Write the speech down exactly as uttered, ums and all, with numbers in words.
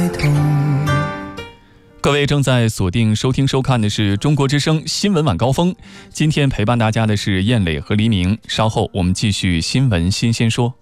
各位正在锁定收听收看的是中国之声新闻晚高峰，今天陪伴大家的是燕磊和黎明，稍后我们继续新闻新鲜说。